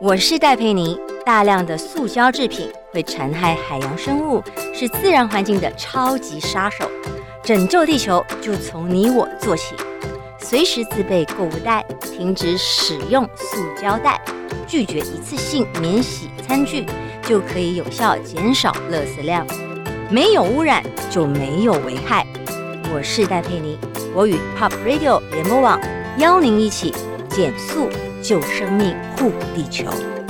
我是戴佩妮。大量的塑胶制品会残害海洋生物，是自然环境的超级杀手。拯救地球就从你我做起，随时自备购物袋，停止使用塑胶袋，拒绝一次性免洗餐具，就可以有效减少垃圾量。没有污染就没有危害。我是戴佩妮，我与 Pop Radio 联播网邀您一起减速救生命，护地球。